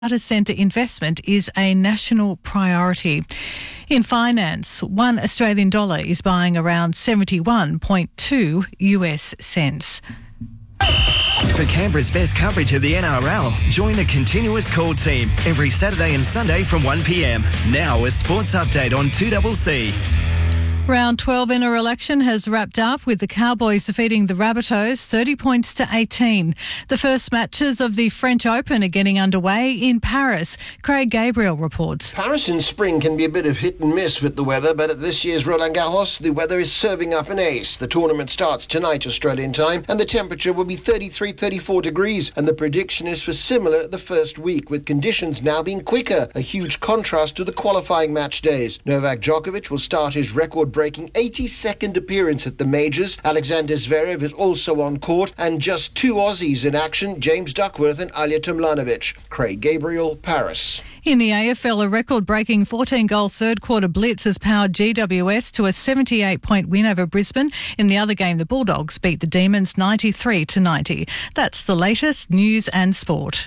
Data centre investment is a national priority. In finance, $1 Australian is buying around 71.2 US cents. For Canberra's best coverage of the NRL, join the Continuous Call team every Saturday and Sunday from 1 p.m. Now a sports update on 2CC. Round 12 inner election has wrapped up with the Cowboys defeating the Rabbitohs 30 points to 18. The first matches of the French Open are getting underway in Paris. Craig Gabriel reports. Paris in spring can be a bit of hit and miss with the weather, but at this year's Roland Garros, the weather is serving up an ace. The tournament starts tonight Australian time, and the temperature will be 33-34 degrees, and the prediction is for similar the first week, with conditions now being quicker, a huge contrast to the qualifying match days. Novak Djokovic will start his record-breaking 82nd appearance at the majors. Alexander Zverev is also on court, and just two Aussies in action, James Duckworth and Alja Tomljanovic. Craig Gabriel, Paris. In the AFL, a record-breaking 14-goal third-quarter blitz has powered GWS to a 78-point win over Brisbane. In the other game, the Bulldogs beat the Demons 93-90. That's the latest news and sport.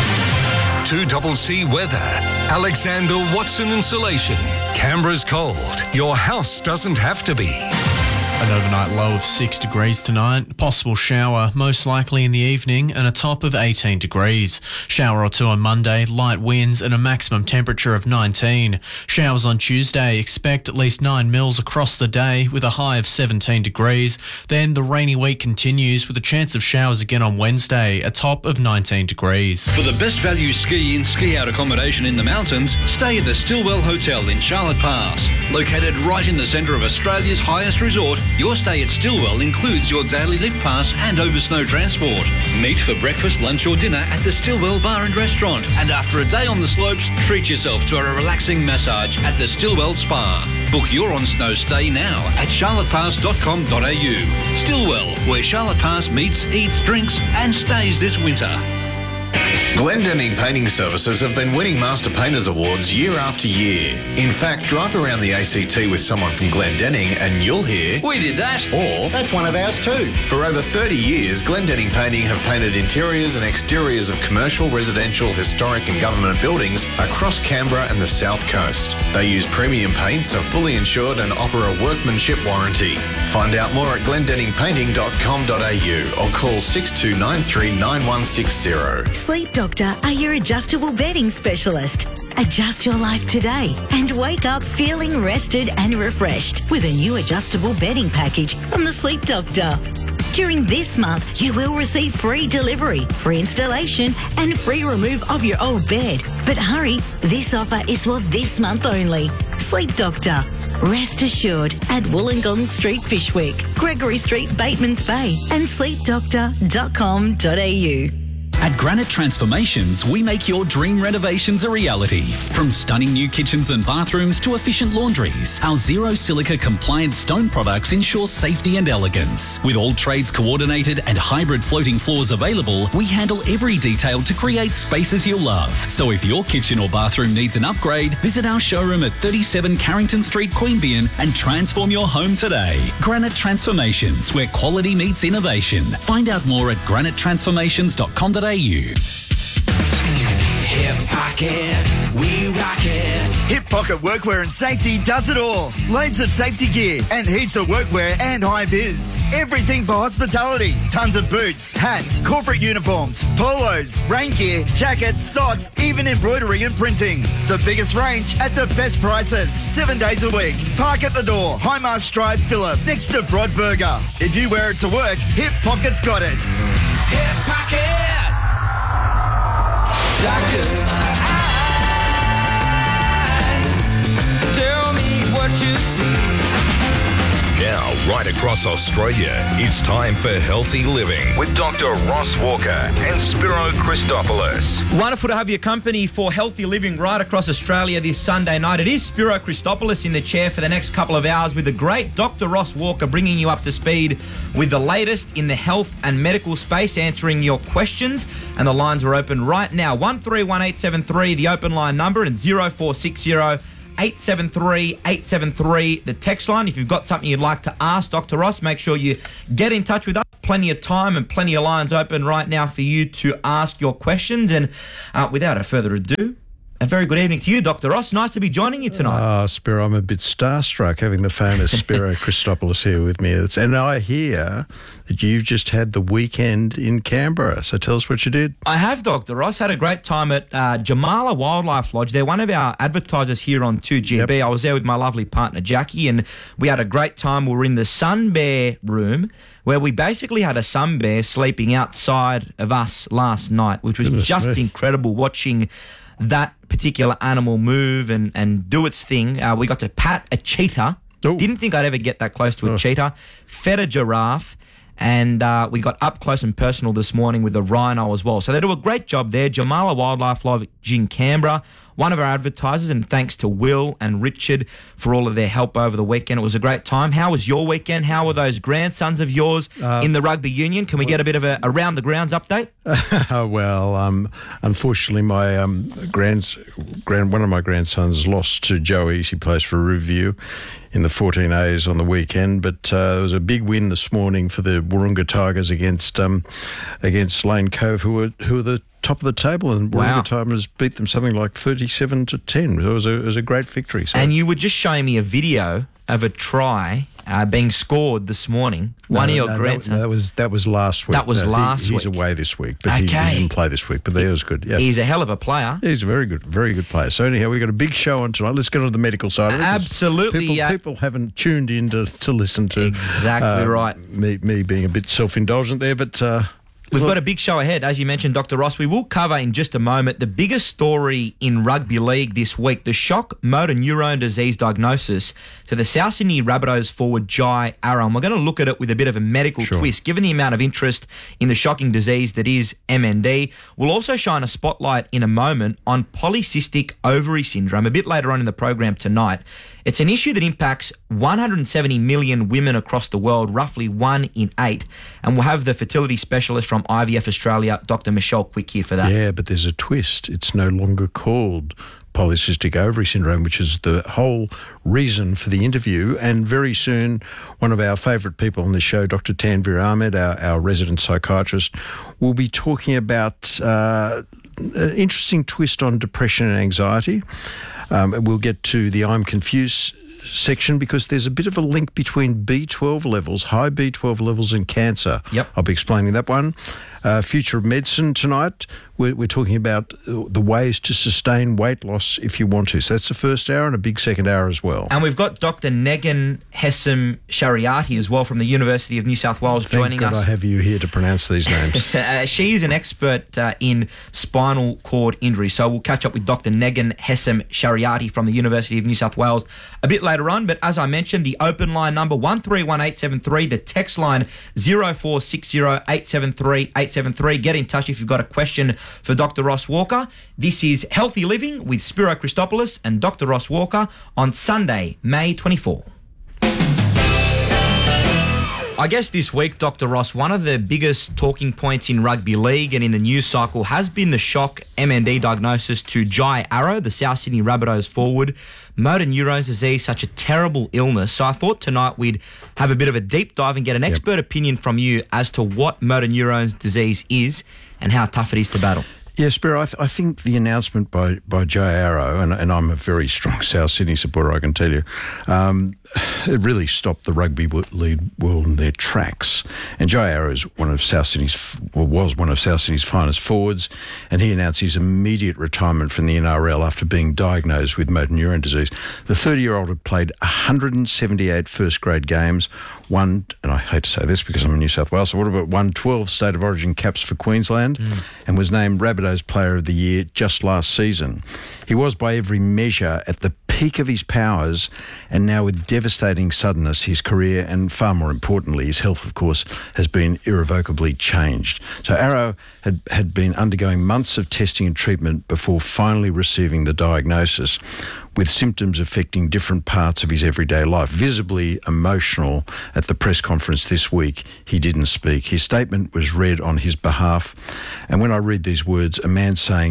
2CC weather. Alexander Watson Insulation. Canberra's cold. Your house doesn't have to be. An overnight low of 6 degrees tonight, possible shower most likely in the evening and a top of 18 degrees. Shower or two on Monday, light winds and a maximum temperature of 19. Showers on Tuesday, expect at least 9 mils across the day with a high of 17 degrees. Then the rainy week continues with a chance of showers again on Wednesday, a top of 19 degrees. For the best value ski in ski out accommodation in the mountains, stay at the Stillwell Hotel in Charlotte Pass. Located right in the centre of Australia's highest resort, your stay at Stillwell includes your daily lift pass and over snow transport. Meet for breakfast, lunch or dinner at the Stillwell Bar and Restaurant. And after a day on the slopes, treat yourself to a relaxing massage at the Stillwell Spa. Book your on-snow stay now at charlottepass.com.au. Stillwell, where Charlotte Pass meets, eats, drinks and stays this winter. Glendenning Painting Services have been winning Master Painters Awards year after year. In fact, drive around the ACT with someone from Glendenning and you'll hear, "We did that," or "That's one of ours too." For over 30 years, Glendenning Painting have painted interiors and exteriors of commercial, residential, historic and government buildings across Canberra and the South Coast. They use premium paints, are fully insured and offer a workmanship warranty. Find out more at glendenningpainting.com.au or call 6293 9160. Sleep Doctor are your adjustable bedding specialist. Adjust your life today and wake up feeling rested and refreshed with a new adjustable bedding package from the Sleep Doctor. During this month, you will receive free delivery, free installation and free remove of your old bed. But hurry, this offer is for this month only. Sleep Doctor. Rest assured at Wollongong Street, Fyshwick, Gregory Street, Batemans Bay and sleepdoctor.com.au. At Granite Transformations, we make your dream renovations a reality. From stunning new kitchens and bathrooms to efficient laundries, our zero silica compliant stone products ensure safety and elegance. With all trades coordinated and hybrid floating floors available, we handle every detail to create spaces you'll love. So if your kitchen or bathroom needs an upgrade, visit our showroom at 37 Carrington Street, Queanbeyan and transform your home today. Granite Transformations, where quality meets innovation. Find out more at granitetransformations.com.au. Hip Pocket, we rock it. Hip Pocket Workwear and Safety does it all. Loads of safety gear and heaps of workwear and high-vis. Everything for hospitality. Tons of boots, hats, corporate uniforms, polos, rain gear, jackets, socks, even embroidery and printing. The biggest range at the best prices. 7 days a week. Park at the door. Highmast Drive, Phillip, next to Broadburger. If you wear it to work, Hip Pocket's got it. Hip Pocket! Doctor, my eyes, tell me what you see. Now, right across Australia, it's time for Healthy Living with Dr. Ross Walker and Spiro Christopoulos. Wonderful to have your company for Healthy Living right across Australia this Sunday night. It is Spiro Christopoulos in the chair for the next couple of hours with the great Dr. Ross Walker bringing you up to speed with the latest in the health and medical space, answering your questions. And the lines are open right now. 131873, the open line number, and 0460 873 873, the text line. If you've got something you'd like to ask Dr. Ross, make sure you get in touch with us. Plenty of time and plenty of lines open right now for you to ask your questions. And without further ado, a very good evening to you, Dr. Ross. Nice to be joining you tonight. Spiro, I'm a bit starstruck having the famous Spiro Christopoulos here with me. And I hear that you've just had the weekend in Canberra. So tell us what you did. I have, Dr. Ross. Had a great time at Jamala Wildlife Lodge. They're one of our advertisers here on 2GB. Yep. I was there with my lovely partner, Jackie, and we had a great time. We were in the sun bear room, where we basically had a sun bear sleeping outside of us last night, which was just incredible watching that particular animal move and do its thing. We got to pat a cheetah. Didn't think I'd ever get that close to a cheetah. Fed a giraffe. And we got up close and personal this morning with the rhino as well. So they do a great job there. Jamala Wildlife Lodge in Canberra, one of our advertisers, and thanks to Will and Richard for all of their help over the weekend. It was a great time. How was your weekend? How were those grandsons of yours in the rugby union? Can we get a bit of a around the grounds update? Unfortunately, my one of my grandsons lost to Joey. He plays for Riverview in the 14As on the weekend, but there was a big win this morning for the Wahroonga Tigers against Lane Cove, who were the top of the table, and Wahroonga Tigers beat them something like 37-10. So it was a great victory. So. And you were just showing me a video of a try being scored this morning. One of your grandsons. That was last week. That was last week. He's away this week, but he didn't play this week. But that was good. Yeah. He's a hell of a player. He's a very good player. So anyhow, we've got a big show on tonight. Let's get on to the medical side of it. Absolutely. People haven't tuned in to listen to exactly right. Me being a bit self-indulgent there, but. We've got a big show ahead, as you mentioned, Dr. Ross. We will cover in just a moment the biggest story in rugby league this week, the shock motor neurone disease diagnosis to the South Sydney Rabbitohs forward Jai Arrow. And we're going to look at it with a bit of a medical twist, given the amount of interest in the shocking disease that is MND. We'll also shine a spotlight in a moment on polycystic ovary syndrome a bit later on in the program tonight. It's an issue that impacts 170 million women across the world, roughly 1 in 8. And we'll have the fertility specialist from IVF Australia, Dr. Michelle Quick, here for that. Yeah, but there's a twist. It's no longer called polycystic ovary syndrome, which is the whole reason for the interview. And very soon, one of our favourite people on the show, Dr. Tanvir Ahmed, our resident psychiatrist, will be talking about an interesting twist on depression and anxiety. We'll get to the I'm confused section because there's a bit of a link between B12 levels, high B12 levels, and cancer. Yep. I'll be explaining that one. Future of medicine tonight. We're talking about the ways to sustain weight loss if you want to. So that's the first hour and a big second hour as well. And we've got Dr. Negan Hessam Shariati as well from the University of New South Wales joining us. Thank God I have you here to pronounce these names. She is an expert in spinal cord injury. So we'll catch up with Dr. Negan Hessam Shariati from the University of New South Wales a bit later on. But as I mentioned, the open line number 131873, the text line 0460 873 873. Get in touch if you've got a question for Dr. Ross Walker. This is Healthy Living with Spiro Christopoulos and Dr. Ross Walker on Sunday, May 24. I guess this week, Dr. Ross, one of the biggest talking points in rugby league and in the news cycle has been the shock MND diagnosis to Jai Arrow, the South Sydney Rabbitohs forward. Motor neurone disease, such a terrible illness. So I thought tonight we'd have a bit of a deep dive and get an expert opinion from you as to what motor neurone disease is and how tough it is to battle. Yeah, Spiro, I think the announcement by Jai Arrow, and I'm a very strong South Sydney supporter, I can tell you, it really stopped the rugby league world in their tracks. And Jai Arrow is was one of South Sydney's finest forwards, and he announced his immediate retirement from the NRL after being diagnosed with motor neurone disease. The 30-year-old had played 178 first-grade games, won, and I hate to say this because I'm in New South Wales, so won 12 State of Origin caps for Queensland and was named Rabbitohs Player of the Year just last season. He was by every measure at the peak of his powers, and now with devastating suddenness, his career and, far more importantly, his health, of course, has been irrevocably changed. So Arrow had been undergoing months of testing and treatment before finally receiving the diagnosis, with symptoms affecting different parts of his everyday life. Visibly emotional at the press conference this week, he didn't speak. His statement was read on his behalf, and when I read these words, a man saying,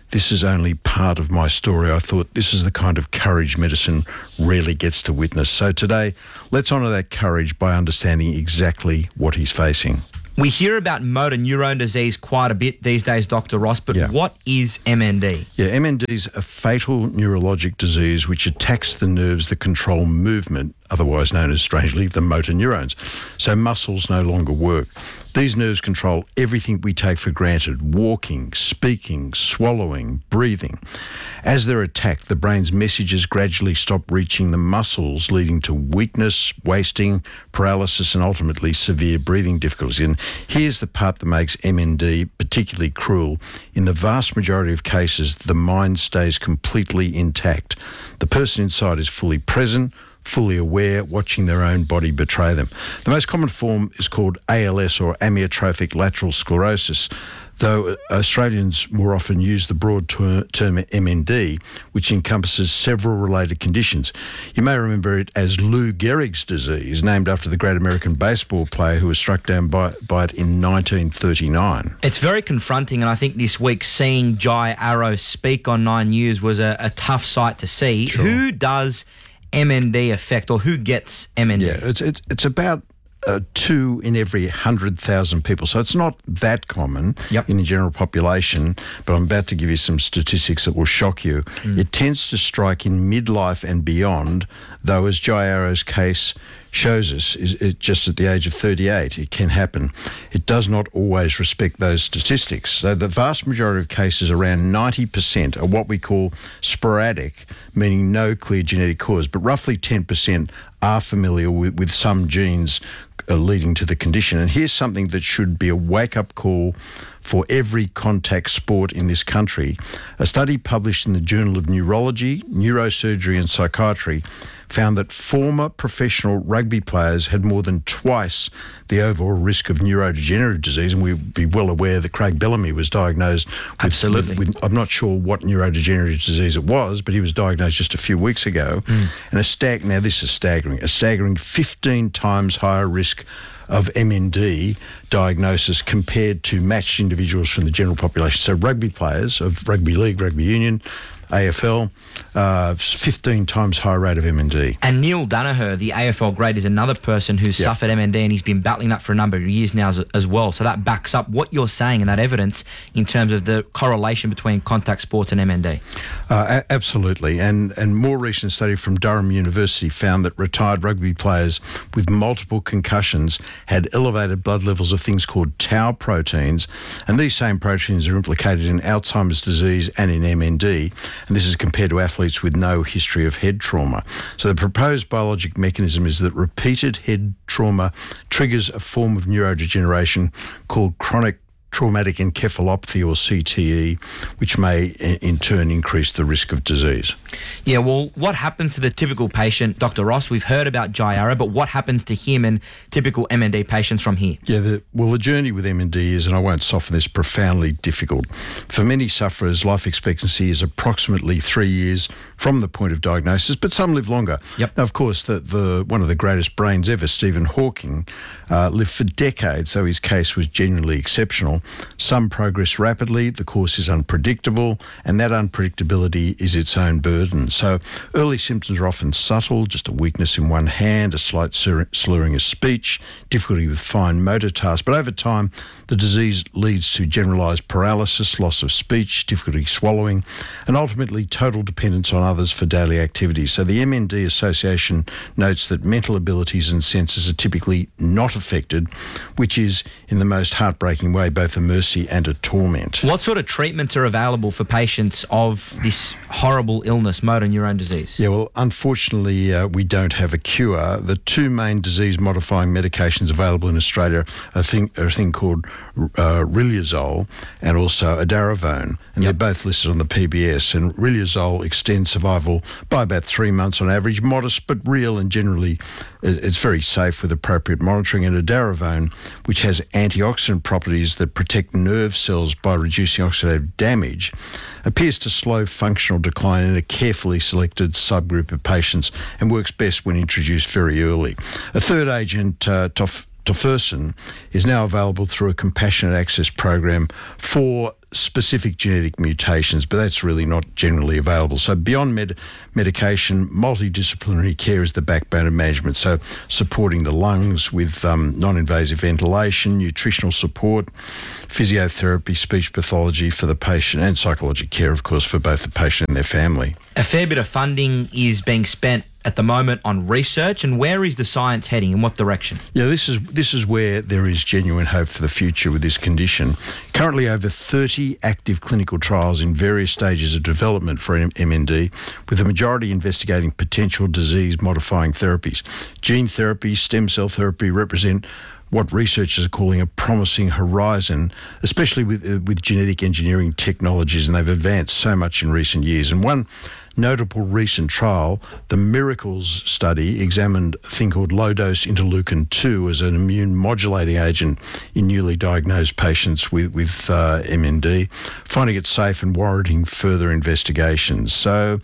this is only part of my story. I thought this is the kind of courage medicine rarely gets to witness. So today, let's honour that courage by understanding exactly what he's facing. We hear about motor neurone disease quite a bit these days, Dr. Ross, but what is MND? Yeah, MND is a fatal neurologic disease which attacks the nerves that control movement, otherwise known as, strangely, the motor neurons. So muscles no longer work. These nerves control everything we take for granted: walking, speaking, swallowing, breathing. As they're attacked, the brain's messages gradually stop reaching the muscles, leading to weakness, wasting, paralysis, and ultimately severe breathing difficulties. And here's the part that makes MND particularly cruel. In the vast majority of cases, the mind stays completely intact. The person inside is fully present, fully aware, watching their own body betray them. The most common form is called ALS, or amyotrophic lateral sclerosis, though Australians more often use the broad term MND, which encompasses several related conditions. You may remember it as Lou Gehrig's disease, named after the great American baseball player who was struck down by it in 1939. It's very confronting, and I think this week seeing Jai Arrow speak on 9 News was a tough sight to see. Sure. Who does MND affect, or who gets MND? Yeah, it's about 2 in every 100,000 people. So it's not that common in the general population, but I'm about to give you some statistics that will shock you. It tends to strike in midlife and beyond, though, as Jai Arrow's case shows us, is just at the age of 38. It can happen. It does not always respect those statistics. So the vast majority of cases, around 90%, are what we call sporadic, meaning no clear genetic cause, but roughly 10% are familiar with some genes leading to the condition. And here's something that should be a wake-up call for every contact sport in this country. A study published in the Journal of Neurology, Neurosurgery and Psychiatry found that former professional rugby players had more than twice the overall risk of neurodegenerative disease. And we'd be well aware that Craig Bellamy was diagnosed with I'm not sure what neurodegenerative disease it was, but he was diagnosed just a few weeks ago. And now this is staggering, a staggering 15 times higher risk of MND diagnosis compared to matched individuals from the general population. So rugby players of rugby league, rugby union, AFL, 15 times higher rate of MND. And Neil Danaher, the AFL great, is another person who's suffered MND, and he's been battling that for a number of years now as well. So that backs up what you're saying and that evidence in terms of the correlation between contact sports and MND. Absolutely. And more recent study from Durham University found that retired rugby players with multiple concussions had elevated blood levels of things called tau proteins, and these same proteins are implicated in Alzheimer's disease and in MND. And this is compared to athletes with no history of head trauma. So the proposed biologic mechanism is that repeated head trauma triggers a form of neurodegeneration called chronic traumatic encephalopathy, or CTE, which may in turn increase the risk of disease. Yeah, well, what happens to the typical patient, Dr. Ross? We've heard about Jai Arrow, but what happens to him and typical MND patients from here? Yeah, the journey with MND is, and I won't soften this, profoundly difficult. For many sufferers, life expectancy is approximately 3 years from the point of diagnosis, but some live longer. Now, of course, one of the greatest brains ever, Stephen Hawking, lived for decades, so his case was genuinely exceptional. Some progress rapidly, the course is unpredictable, and that unpredictability is its own burden. So early symptoms are often subtle, just a weakness in one hand, a slight slurring of speech, difficulty with fine motor tasks. But over time, the disease leads to generalised paralysis, loss of speech, difficulty swallowing, and ultimately total dependence on others for daily activities. So the MND Association notes that mental abilities and senses are typically not affected, which is, in the most heartbreaking way, both a mercy and a torment. What sort of treatments are available for patients of this horrible illness, motor neurone disease? Yeah, well, unfortunately, we don't have a cure. The two main disease-modifying medications available in Australia are a thing called riluzole and also edaravone, and they're both listed on the PBS. And riluzole extends survival by about 3 months on average, modest but real, and generally it's very safe with appropriate monitoring. And edaravone, which has antioxidant properties that protect nerve cells by reducing oxidative damage, appears to slow functional decline in a carefully selected subgroup of patients and works best when introduced very early. A third agent, tofersen, is now available through a compassionate access program for specific genetic mutations, but that's really not generally available. So beyond medication, multidisciplinary care is the backbone of management. So supporting the lungs with non-invasive ventilation, nutritional support, physiotherapy, speech pathology for the patient, and psychological care, of course, for both the patient and their family. A fair bit of funding is being spent at the moment on research, and where is the science heading? In what direction? Yeah, this is where there is genuine hope for the future with this condition. Currently, over 30 active clinical trials in various stages of development for MND, with the majority investigating potential disease-modifying therapies. Gene therapy, stem cell therapy represent what researchers are calling a promising horizon, especially with genetic engineering technologies, and they've advanced so much in recent years. And one notable recent trial, the Miracles study, examined a thing called low-dose interleukin-2 as an immune-modulating agent in newly diagnosed patients with MND, finding it safe and warranting further investigations. So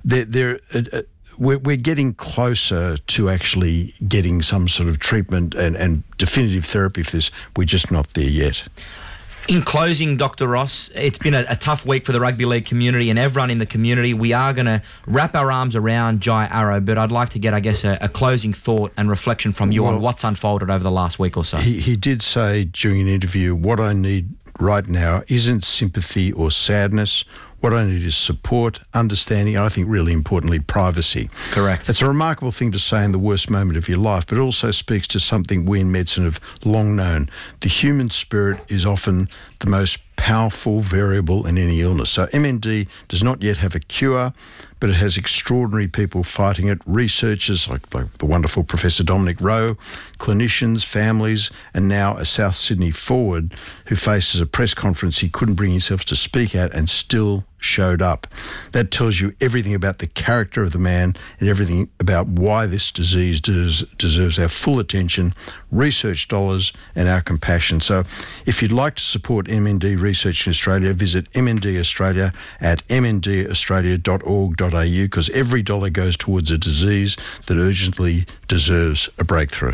we're getting closer to actually getting some sort of treatment and definitive therapy for this. We're just not there yet. In closing, Dr. Ross, it's been a tough week for the rugby league community and everyone in the community. We are going to wrap our arms around Jai Arrow, but I'd like to get, I guess, a closing thought and reflection from you on what's unfolded over the last week or so. He did say during an interview, what I need right now isn't sympathy or sadness. What I need is support, understanding, and I think really importantly, privacy. Correct. It's a remarkable thing to say in the worst moment of your life, but it also speaks to something we in medicine have long known. The human spirit is often the most powerful variable in any illness. So MND does not yet have a cure, but it has extraordinary people fighting it, researchers like the wonderful Professor Dominic Rowe, clinicians, families, and now a South Sydney forward who faces a press conference he couldn't bring himself to speak at and still showed up. That tells you everything about the character of the man and everything about why this disease deserves our full attention, research dollars, and our compassion. So if you'd like to support MND research in Australia, visit MND Australia at mndaustralia.org.au, because every dollar goes towards a disease that urgently deserves a breakthrough.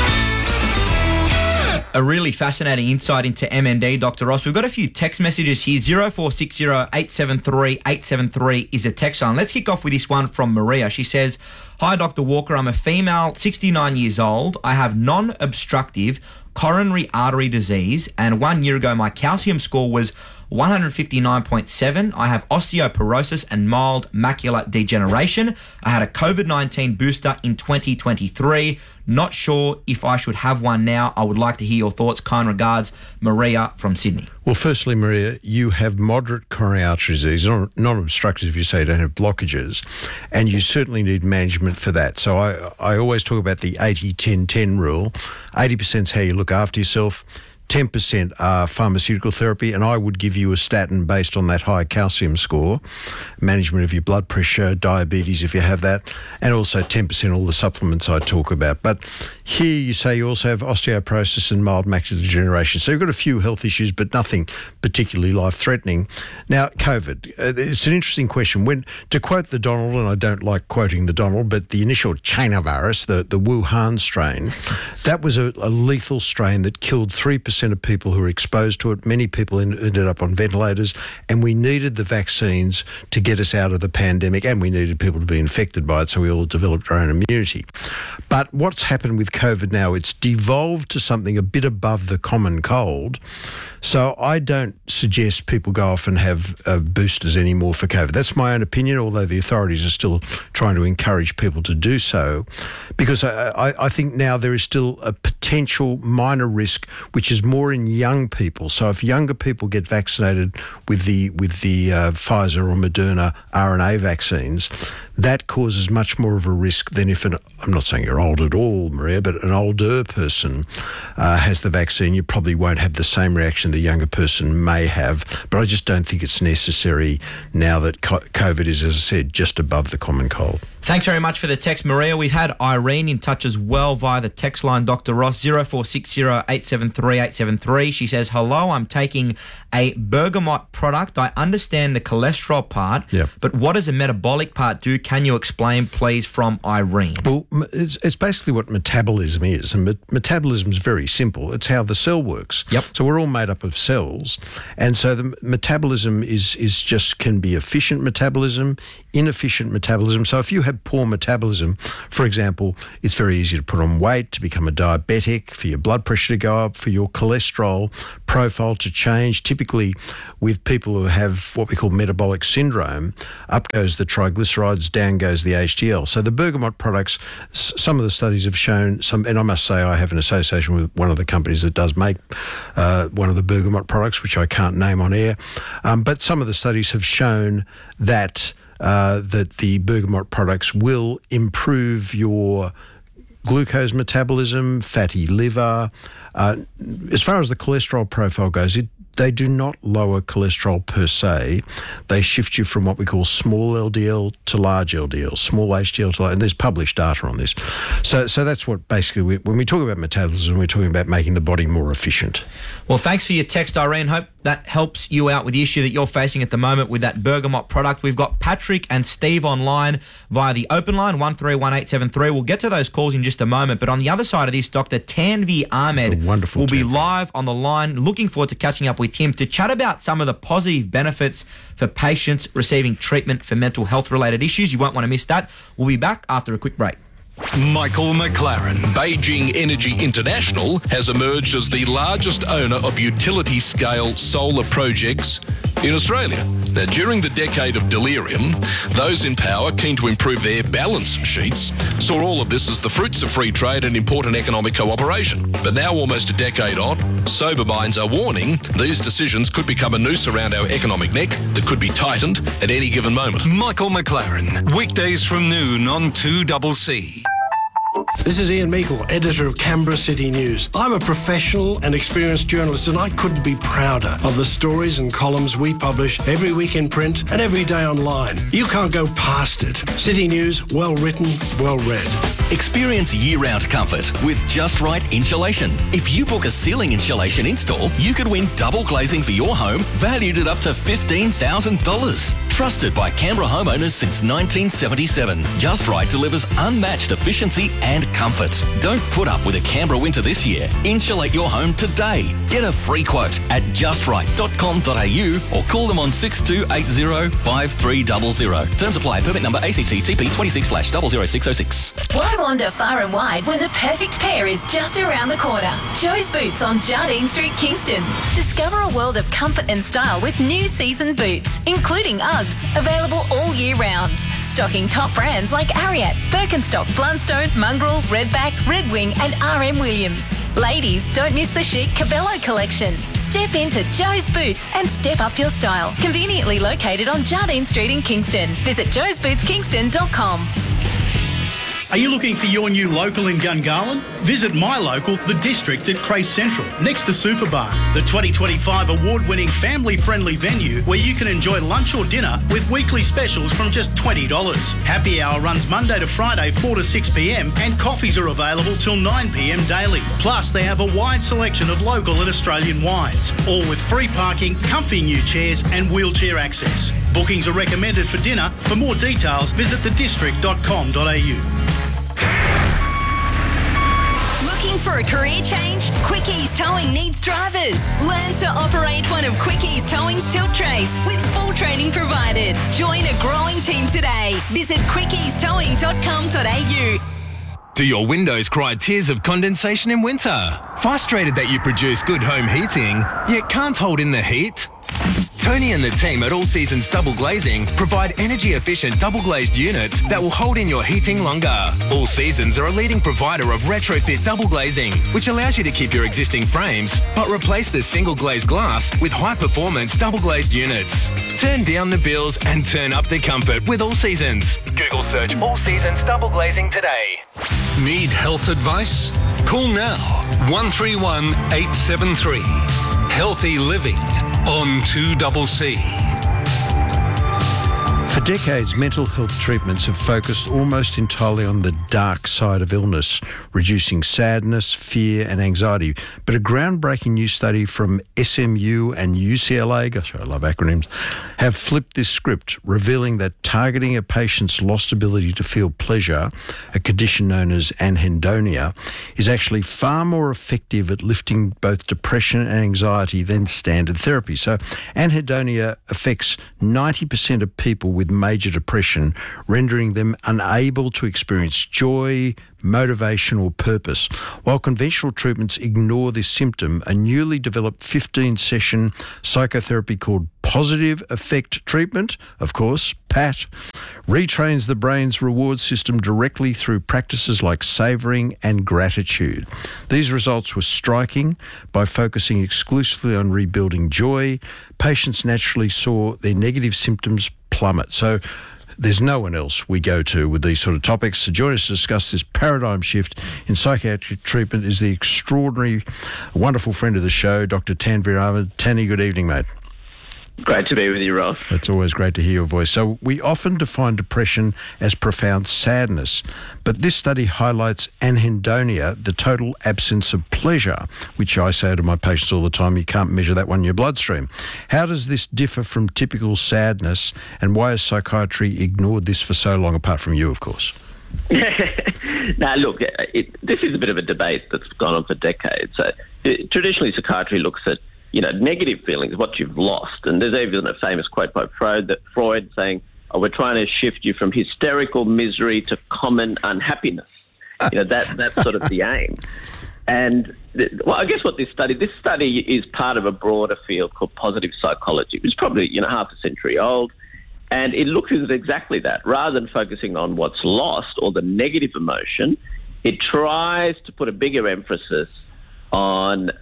A really fascinating insight into MND, Dr. Ross. We've got a few text messages here. 0460 873 873 is a text line. Let's kick off with this one from Maria. She says, "Hi, Dr. Walker. I'm a female, 69 years old. I have non-obstructive coronary artery disease, and 1 year ago my calcium score was 159.7. I have osteoporosis and mild macular degeneration. I had a COVID-19 booster in 2023. Not sure if I should have one now. I would like to hear your thoughts. Kind regards, Maria from Sydney." Well, firstly, Maria, you have moderate coronary artery disease, non-obstructive if you say you don't have blockages, and you certainly need management for that. So I always talk about the 80-10-10 rule. 80% is how you look after yourself, 10% are pharmaceutical therapy, and I would give you a statin based on that high calcium score, management of your blood pressure, diabetes if you have that, and also 10% all the supplements I talk about. But here you say you also have osteoporosis and mild macular degeneration. So you've got a few health issues, but nothing particularly life-threatening. Now, COVID, it's an interesting question. To quote the Donald, and I don't like quoting the Donald, but the initial China virus, the Wuhan strain, that was a lethal strain that killed 3% of people who were exposed to it. Many people ended up on ventilators, and we needed the vaccines to get us out of the pandemic, and we needed people to be infected by it, so we all developed our own immunity. But what's happened with COVID now, it's devolved to something a bit above the common cold. So I don't suggest people go off and have boosters anymore for COVID. That's my own opinion, although the authorities are still trying to encourage people to do so, because I think now there is still a potential minor risk, which is more in young people. So if younger people get vaccinated with the Pfizer or Moderna RNA vaccines, that causes much more of a risk than if I'm not saying you're old at all, Maria, but an older person has the vaccine. You probably won't have the same reaction the younger person may have. But I just don't think it's necessary now that COVID is, as I said, just above the common cold. Thanks very much for the text, Maria. We've had Irene in touch as well via the text line, Dr. Ross, 0460 873 873. She says, hello, I'm taking a bergamot product. I understand the cholesterol part, but what does a metabolic part do? Can you explain, please, from Irene? Well, it's basically what metabolism is. And metabolism is very simple. It's how the cell works. So we're all made up of cells. And so the metabolism can be efficient metabolism, inefficient metabolism. So if you have poor metabolism, for example, it's very easy to put on weight, to become a diabetic, for your blood pressure to go up, for your cholesterol profile to change. Typically with people who have what we call metabolic syndrome, up goes the triglycerides, down goes the HDL. So the bergamot products, some of the studies have shown some, and I must say I have an association with one of the companies that does make one of the bergamot products, which I can't name on air, but some of the studies have shown that the bergamot products will improve your glucose metabolism, fatty liver. As far as the cholesterol profile goes, they do not lower cholesterol per se. They shift you from what we call small LDL to large LDL, small HDL to large, and there's published data on this. So that's what basically, when we talk about metabolism, we're talking about making the body more efficient. Well, thanks for your text, Irene. Hope that helps you out with the issue that you're facing at the moment with that bergamot product. We've got Patrick and Steve online via the open line, 131873. We'll get to those calls in just a moment. But on the other side of this, Dr. Tanvi Ahmed will be live on the line. Looking forward to catching up with him to chat about some of the positive benefits for patients receiving treatment for mental health-related issues. You won't want to miss that. We'll be back after a quick break. Michael McLaren. Beijing Energy International has emerged as the largest owner of utility-scale solar projects in Australia. Now, during the decade of delirium, those in power keen to improve their balance sheets saw all of this as the fruits of free trade and important economic cooperation. But now, almost a decade on, sober minds are warning these decisions could become a noose around our economic neck that could be tightened at any given moment. Michael McLaren, weekdays from noon on 2CC. This is Ian Meikle, editor of Canberra City News. I'm a professional and experienced journalist, and I couldn't be prouder of the stories and columns we publish every week in print and every day online. You can't go past it. City News, well written, well read. Experience year-round comfort with Just Right Insulation. If you book a ceiling insulation install, you could win double glazing for your home, valued at up to $15,000. Trusted by Canberra homeowners since 1977. Just Right delivers unmatched efficiency and comfort. Don't put up with a Canberra winter this year. Insulate your home today. Get a free quote at justright.com.au or call them on 6280 5300. Terms apply. Permit number ACT-TP 26/00606. Why wander far and wide when the perfect pair is just around the corner? Joe's Boots on Jardine Street, Kingston. Discover a world of comfort and style with new season boots, including Uggs, available all year round. Stocking top brands like Ariat, Birkenstock, Blundstone, Mongrel, Redback, Red Wing and RM Williams. Ladies, don't miss the chic Cabello collection. Step into Joe's Boots and step up your style. Conveniently located on Jardine Street in Kingston. Visit joesbootskingston.com. Are you looking for your new local in Gungahlin? Visit my local, The District at Crace Central, next to Superbar, the 2025 award-winning family-friendly venue where you can enjoy lunch or dinner with weekly specials from just $20. Happy hour runs Monday to Friday 4 to 6 p.m. and coffees are available till 9 p.m. daily. Plus, they have a wide selection of local and Australian wines, all with free parking, comfy new chairs and wheelchair access. Bookings are recommended for dinner. For more details, visit thedistrict.com.au. Looking for a career change? Quickies Towing needs drivers. Learn to operate one of Quickies Towing's tilt trays with full training provided. Join a growing team today. Visit quickiestowing.com.au. Do your windows cry tears of condensation in winter? Frustrated that you produce good home heating, yet can't hold in the heat? Tony and the team at All Seasons Double Glazing provide energy-efficient double-glazed units that will hold in your heating longer. All Seasons are a leading provider of retrofit double glazing, which allows you to keep your existing frames, but replace the single-glazed glass with high-performance double-glazed units. Turn down the bills and turn up the comfort with All Seasons. Google search All Seasons Double Glazing today. Need health advice? Call now 131 873. Healthy Living on 2CC. For For decades, mental health treatments have focused almost entirely on the dark side of illness, reducing sadness, fear and anxiety. But a groundbreaking new study from SMU and UCLA, gosh, I love acronyms, have flipped this script, revealing that targeting a patient's lost ability to feel pleasure, a condition known as anhedonia, is actually far more effective at lifting both depression and anxiety than standard therapy. So anhedonia affects 90% of people with major depression, rendering them unable to experience joy, motivation or purpose. While conventional treatments ignore this symptom, a newly developed 15-session psychotherapy called Positive Affect Treatment, of course, PAT, retrains the brain's reward system directly through practices like savouring and gratitude. These results were striking. By focusing exclusively on rebuilding joy, patients naturally saw their negative symptoms plummet. So there's no one else we go to with these sort of topics. To join us to discuss this paradigm shift in psychiatric treatment is the extraordinary, wonderful friend of the show, Dr. Tanveer Ahmed. Tanny, good evening, mate. Great to be with you, Ross. It's always great to hear your voice. So we often define depression as profound sadness, but this study highlights anhedonia, the total absence of pleasure, which I say to my patients all the time, you can't measure that one in your bloodstream. How does this differ from typical sadness, and why has psychiatry ignored this for so long, apart from you, of course? Now, look, this is a bit of a debate that's gone on for decades. So, traditionally, psychiatry looks at negative feelings, what you've lost. And there's even a famous quote by Freud saying, we're trying to shift you from hysterical misery to common unhappiness. That's sort of the aim. And I guess what this study is part of a broader field called positive psychology, which is probably, half a century old. And it looks at exactly that. Rather than focusing on what's lost or the negative emotion, it tries to put a bigger emphasis on,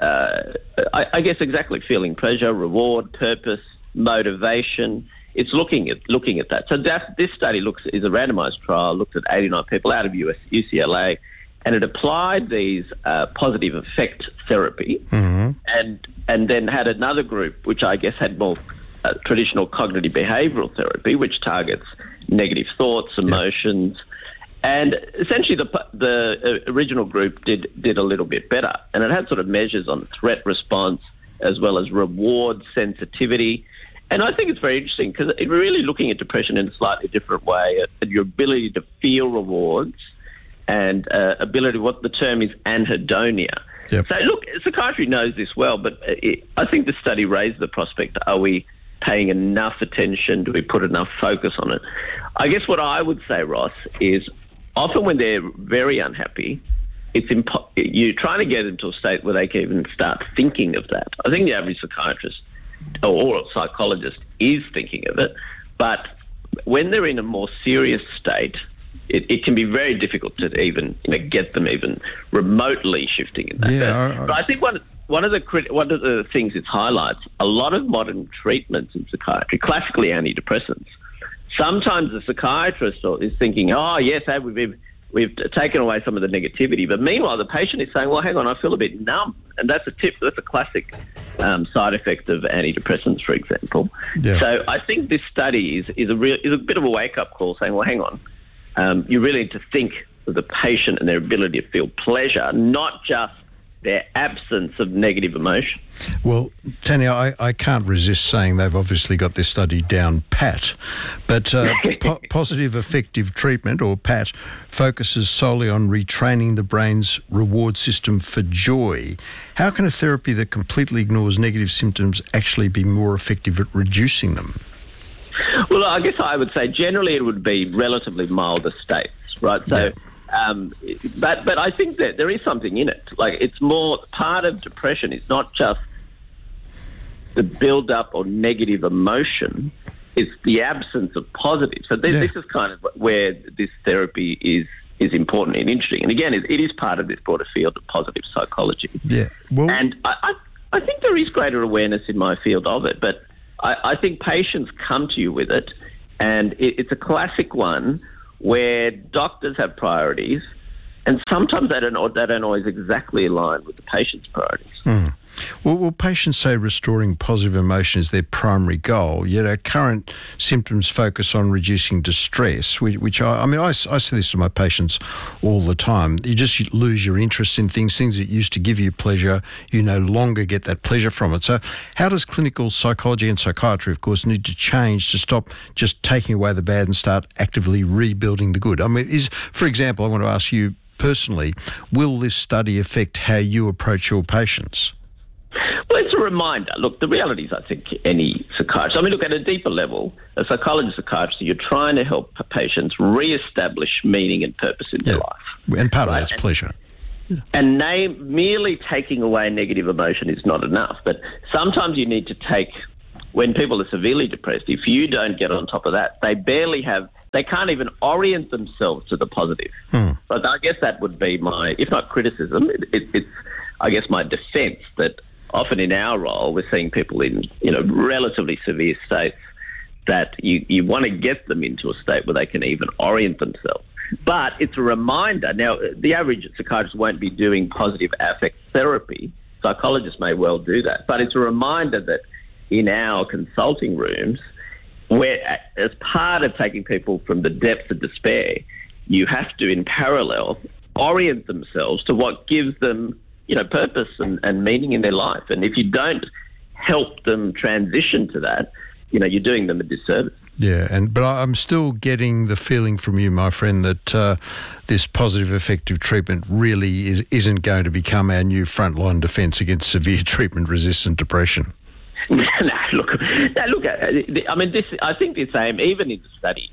I guess, exactly feeling pleasure, reward, purpose, motivation. It's looking at that. So this study is a randomized trial, looked at 89 people out of UCLA, and it applied these positive affect therapy, and then had another group, which I guess had more traditional cognitive behavioral therapy, which targets negative thoughts, emotions. And essentially, the original group did a little bit better, and it had sort of measures on threat response as well as reward sensitivity. And I think it's very interesting because it's really looking at depression in a slightly different way, at your ability to feel rewards and what the term is anhedonia. Yep. So look, psychiatry knows this well, but I think the study raised the prospect: are we paying enough attention? Do we put enough focus on it? I guess what I would say, Ross, is often when they're very unhappy, you're trying to get them to a state where they can even start thinking of that. I think the average psychiatrist or psychologist is thinking of it, but when they're in a more serious state, it can be very difficult to even get them even remotely shifting in that. But I think one of the things it highlights, a lot of modern treatments in psychiatry, classically antidepressants, sometimes the psychiatrist is thinking, oh, yes, we've taken away some of the negativity. But meanwhile, the patient is saying, well, hang on, I feel a bit numb. And that's a classic side effect of antidepressants, for example. Yeah. So I think this study is a bit of a wake-up call saying, well, hang on, you really need to think of the patient and their ability to feel pleasure, not just their absence of negative emotion. Well, Tanya, I can't resist saying they've obviously got this study down pat, but positive affective treatment, or PAT, focuses solely on retraining the brain's reward system for joy. How can a therapy that completely ignores negative symptoms actually be more effective at reducing them? Well, I guess I would say generally it would be relatively milder states, right? So. Yeah. But I think that there is something in it. Like, it's more part of depression. It's not just the build-up or negative emotion. It's the absence of positive. So this is kind of where this therapy is important and interesting. And again, it is part of this broader field of positive psychology. Yeah. Well, and I think there is greater awareness in my field of it. But I think patients come to you with it, and it's a classic one where doctors have priorities, and sometimes they don't always exactly align with the patient's priorities. Well, patients say restoring positive emotion is their primary goal, yet our current symptoms focus on reducing distress, which I say this to my patients all the time. You just lose your interest in things that used to give you pleasure. You no longer get that pleasure from it. So how does clinical psychology and psychiatry, of course, need to change to stop just taking away the bad and start actively rebuilding the good? I mean, for example, I want to ask you personally, will this study affect how you approach your patients? Well, it's a reminder. Look, the reality is, I think, any psychiatrist, I mean, look, at a deeper level, a psychologist, psychiatrist, you're trying to help patients re-establish meaning and purpose in their life. And part of that's pleasure. And merely taking away negative emotion is not enough. But sometimes you need to take, when people are severely depressed, if you don't get on top of that, they can't even orient themselves to the positive. But I guess that would be my, if not criticism, it's I guess my defence that often in our role, we're seeing people in, relatively severe states that you want to get them into a state where they can even orient themselves. But it's a reminder. Now, the average psychiatrist won't be doing positive affect therapy. Psychologists may well do that. But it's a reminder that in our consulting rooms, where as part of taking people from the depths of despair, you have to, in parallel, orient themselves to what gives them purpose and meaning in their life. And if you don't help them transition to that, you're doing them a disservice. Yeah, but I'm still getting the feeling from you, my friend, that this positive effective treatment really isn't going to become our new frontline defence against severe treatment-resistant depression. Look. I mean, I think the same. Even in the study,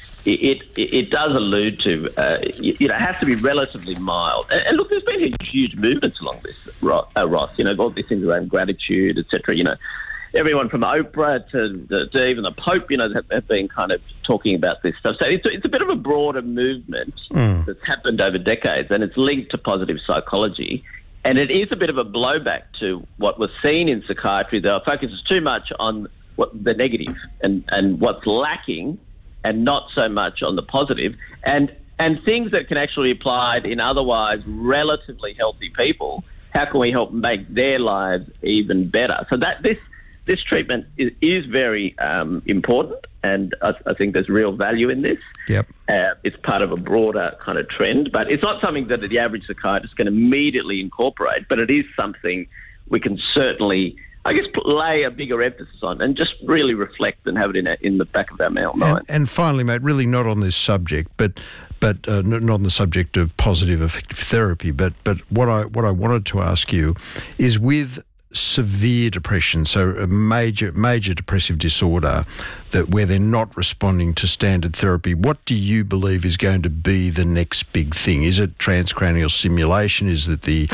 it does allude to, it has to be relatively mild. And look, there's been huge movements along this, Ross. All these things around gratitude, etc. Everyone from Oprah to even the Pope, have been kind of talking about this stuff. So it's a bit of a broader movement that's happened over decades, and it's linked to positive psychology. And it is a bit of a blowback to what was seen in psychiatry. The focus is too much on the negative and what's lacking, and not so much on the positive, and things that can actually be applied in otherwise relatively healthy people. How can we help make their lives even better? So that this treatment is very important, and I think there's real value in this. Yep. It's part of a broader kind of trend, but it's not something that the average psychiatrist can immediately incorporate, but it is something we can certainly, I guess, lay a bigger emphasis on and just really reflect and have it in the back of our mind. And finally, mate, really not on this subject, but not on the subject of positive effective therapy, but what I wanted to ask you is, with severe depression, so a major depressive disorder where they're not responding to standard therapy, what do you believe is going to be the next big thing? Is it transcranial stimulation? Is it the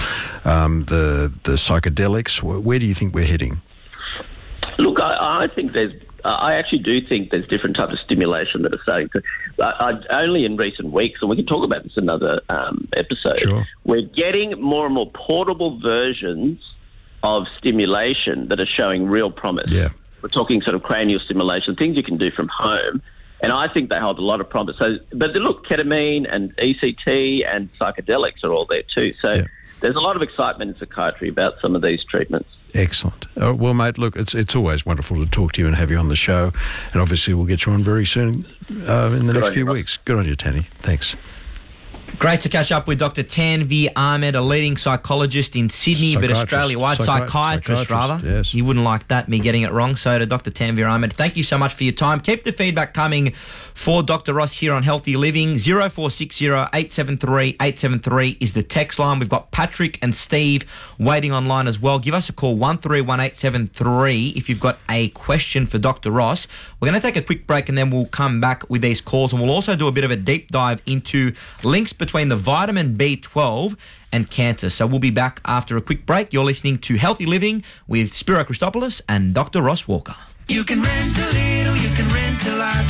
psychedelics? Where do you think we're heading? Look, I think I actually do think there's different types of stimulation that are starting to. Only in recent weeks, and we can talk about this in another episode. Sure. We're getting more and more portable versions of stimulation that are showing real promise. Yeah. We're talking sort of cranial stimulation, things you can do from home, and I think they hold a lot of promise. So, but look, ketamine and ECT and psychedelics are all there too. So there's a lot of excitement in psychiatry about some of these treatments. Excellent. Well, mate, look, it's always wonderful to talk to you and have you on the show, and obviously we'll get you on very soon in the next few weeks. Good on you, Tanny. Thanks. Great to catch up with Dr. Tanveer Ahmed, a leading psychologist in Sydney, but Australia-wide. Psychiatrist, rather. Yes. You wouldn't like that, me getting it wrong. So to Dr. Tanveer Ahmed, thank you so much for your time. Keep the feedback coming for Dr. Ross here on Healthy Living. 0460 873 873 is the text line. We've got Patrick and Steve waiting online as well. Give us a call, 131873, if you've got a question for Dr. Ross. We're going to take a quick break and then we'll come back with these calls, and we'll also do a bit of a deep dive into links between the vitamin B12 and cancer. So we'll be back after a quick break. You're listening to Healthy Living with Spiro Christopoulos and Dr. Ross Walker. You can rent a little, you can rent a lot.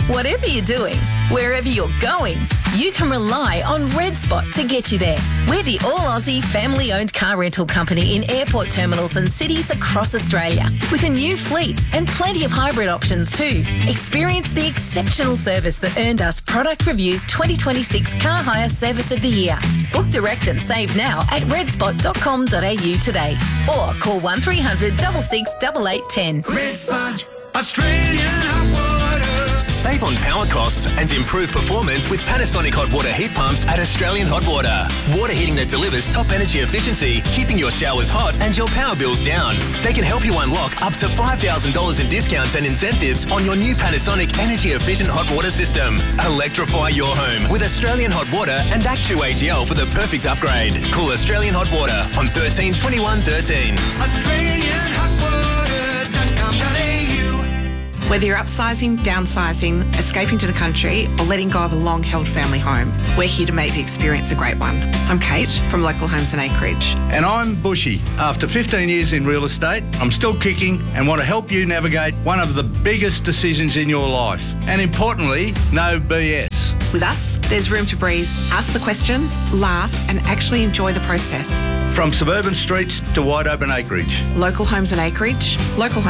Whatever you're doing, wherever you're going, you can rely on Red Spot to get you there. We're the all-Aussie family-owned car rental company in airport terminals and cities across Australia, with a new fleet and plenty of hybrid options too. Experience the exceptional service that earned us Product Review's 2026 Car Hire Service of the Year. Book direct and save now at redspot.com.au today, or call 1300 66 8810. Red Sponge, Australian hot water. Save on power costs and improve performance with Panasonic hot water heat pumps at Australian Hot Water. Water heating that delivers top energy efficiency, keeping your showers hot and your power bills down. They can help you unlock up to $5,000 in discounts and incentives on your new Panasonic energy efficient hot water system. Electrify your home with Australian Hot Water and Actu-AGL for the perfect upgrade. Call Australian Hot Water on 13 21 13. AustralianHotWater.com.au. Whether you're upsizing, downsizing, escaping to the country, or letting go of a long-held family home, we're here to make the experience a great one. I'm Kate from Local Homes and Acreage. And I'm Bushy. After 15 years in real estate, I'm still kicking and want to help you navigate one of the biggest decisions in your life. And importantly, no BS. With us, there's room to breathe, ask the questions, laugh, and actually enjoy the process. From suburban streets to wide open acreage. Local Homes and Acreage,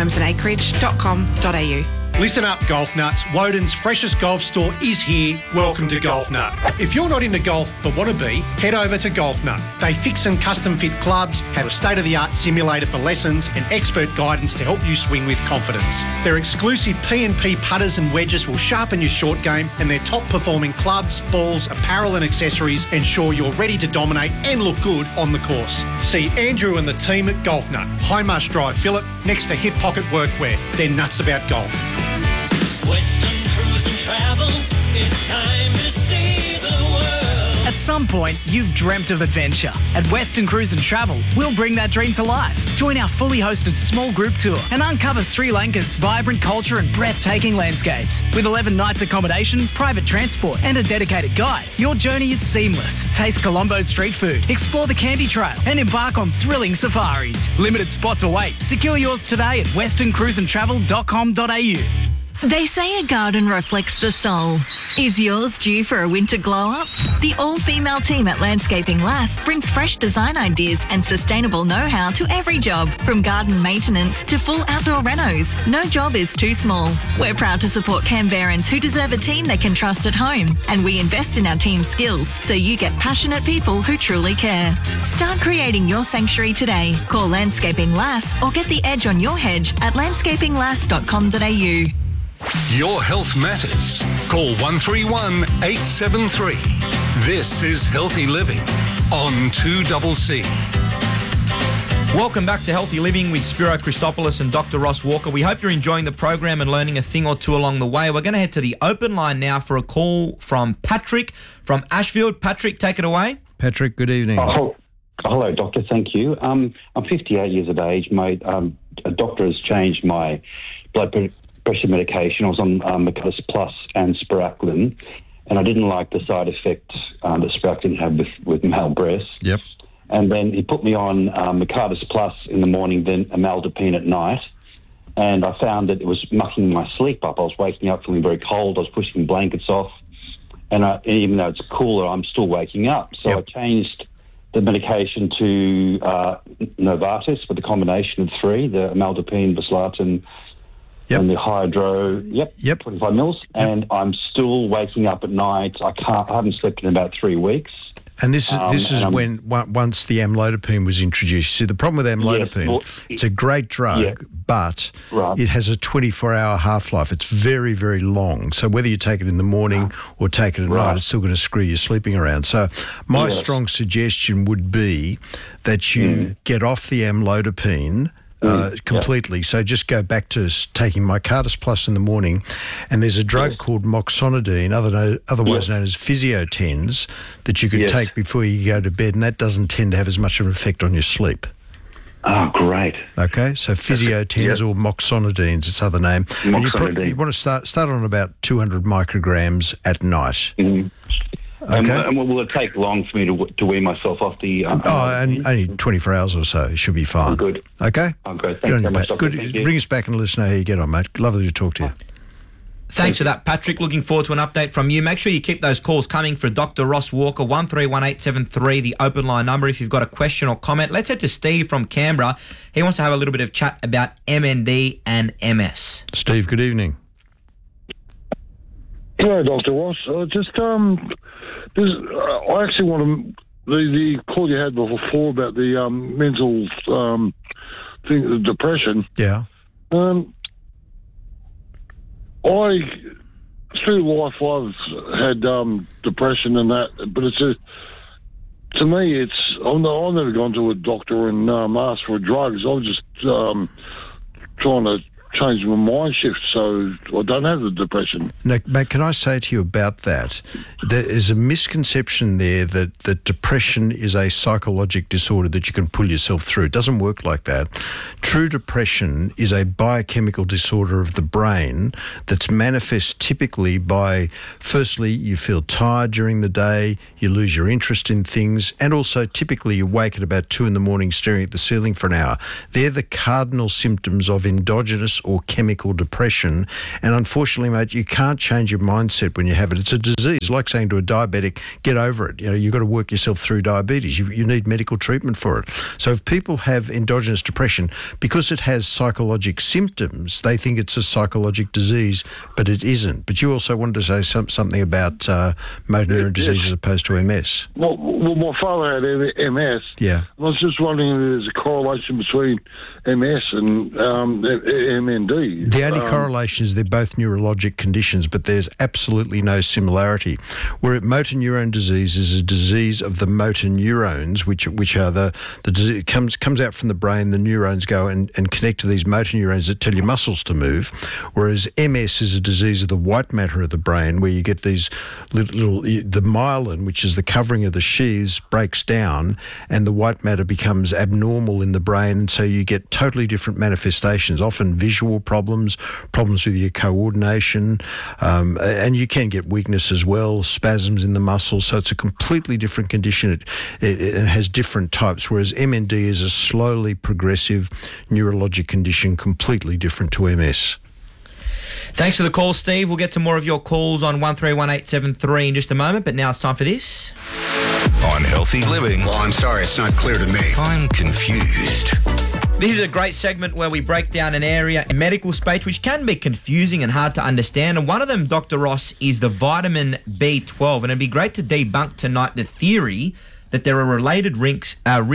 localhomesandacreage.com.au. Listen up, golf nuts. Woden's freshest golf store is here. Welcome to Golf Nut. If you're not into golf but want to be, head over to Golf Nut. They fix and custom fit clubs, have a state-of-the-art simulator for lessons and expert guidance to help you swing with confidence. Their exclusive P&P putters and wedges will sharpen your short game, and their top-performing clubs, balls, apparel and accessories ensure you're ready to dominate and look good on the course. See Andrew and the team at Golf Nut, Highmarsh Drive, Phillip, next to Hip Pocket Workwear. They're nuts about golf. Western Cruise and Travel, it's time to see the world. At some point, you've dreamt of adventure. At Western Cruise and Travel, we'll bring that dream to life. Join our fully hosted small group tour and uncover Sri Lanka's vibrant culture and breathtaking landscapes. With 11 nights accommodation, private transport and a dedicated guide, your journey is seamless. Taste Colombo's street food, explore the Candy Trail and embark on thrilling safaris. Limited spots await. Secure yours today at westerncruiseandtravel.com.au. They say a garden reflects the soul. Is yours due for a winter glow-up? The all-female team at Landscaping Lass brings fresh design ideas and sustainable know-how to every job. From garden maintenance to full outdoor renos, no job is too small. We're proud to support Canberrans who deserve a team they can trust at home. And we invest in our team's skills so you get passionate people who truly care. Start creating your sanctuary today. Call Landscaping Lass or get the edge on your hedge at landscapinglass.com.au. Your health matters. Call 131 873. This is Healthy Living on 2CC. Welcome back to Healthy Living with Spiro Christopoulos and Dr. Ross Walker. We hope you're enjoying the program and learning a thing or two along the way. We're going to head to the open line now for a call from Patrick from Ashfield. Patrick, take it away. Patrick, good evening. Hello, doctor. Thank you. I'm 58 years of age. My a doctor has changed my blood pressure medication. I was on Mercatus Plus and Spiraclin, and I didn't like the side effects that Spiraclin had with male breasts. Yep. And then he put me on Mercatus Plus in the morning, then amlodipine at night. And I found that it was mucking my sleep up. I was waking up feeling very cold. I was pushing blankets off. And even though it's cooler, I'm still waking up. So I changed the medication to Novartis with the combination of three, the amlodipine, Vaslartin, and the Hydro, 25 mils. And I'm still waking up at night. I haven't slept in about 3 weeks. And this is when once the amlodipine was introduced. See, the problem with amlodipine, it's a great drug, but it has a 24-hour half-life. It's very, very long. So whether you take it in the morning or take it at night, it's still going to screw your sleeping around. So my strong suggestion would be that you get off the amlodipine completely. So just go back to taking Mercatus Plus in the morning, and there's a drug called moxonidine, otherwise known as Physiotens, that you could take before you go to bed, and that doesn't tend to have as much of an effect on your sleep. Oh, great. Okay, so Physiotens or moxonidines, its other name. And you want to start on about 200 micrograms at night. Okay. And will it take long for me to wean myself off the... only 24 hours or so. It should be fine. Good. Okay? Good. Thanks very much, Doctor. Good. Bring us back and let us know how you get on, mate. Lovely to talk to you. Thanks for that, Patrick. Looking forward to an update from you. Make sure you keep those calls coming for Dr. Ross Walker, 131873, the open line number if you've got a question or comment. Let's head to Steve from Canberra. He wants to have a little bit of chat about MND and MS. Steve, good evening. Hello, Dr. Ross. I actually want to... The call you had before about the mental thing, the depression. Yeah. Through life, I've had depression and that, but to me, I've never gone to a doctor and asked for drugs. I was just trying to change my mind shift so I don't have the depression. Now, mate, can I say to you about that? There is a misconception there that depression is a psychologic disorder that you can pull yourself through. It doesn't work like that. True depression is a biochemical disorder of the brain that's manifest typically by, firstly, you feel tired during the day, you lose your interest in things, and also typically you wake at about 2 a.m. staring at the ceiling for an hour. They're the cardinal symptoms of endogenous or chemical depression, and unfortunately, mate, you can't change your mindset when you have it. It's a disease, like saying to a diabetic, get over it. You've got to work yourself through diabetes. You need medical treatment for it. So if people have endogenous depression, because it has psychologic symptoms, they think it's a psychologic disease, but it isn't. But you also wanted to say something about motor neuron disease as opposed to MS. Well, my father had MS. Yeah. I was just wondering if there's a correlation between MS and MND. The only correlation is they're both neurologic conditions, but there's absolutely no similarity. Where motor neuron disease is a disease of the motor neurons, which are the disease comes out from the brain. The neurons go and connect to these motor neurons that tell your muscles to move. Whereas MS is a disease of the white matter of the brain, where you get these the myelin, which is the covering of the sheaths, breaks down, and the white matter becomes abnormal in the brain, and so you get totally different manifestations, often visual problems with your coordination, and you can get weakness as well, spasms in the muscles. So it's a completely different condition. It has different types, whereas MND is a slowly progressive neurologic condition, completely different to MS. Thanks for the call, Steve. We'll get to more of your calls on 131873 in just a moment, but now it's time for this. On Healthy Living. Well, I'm sorry, it's not clear to me. I'm confused. This is a great segment where we break down an area in medical space which can be confusing and hard to understand. And one of them, Dr. Ross, is the vitamin B12. And it'd be great to debunk tonight the theory that there are related risks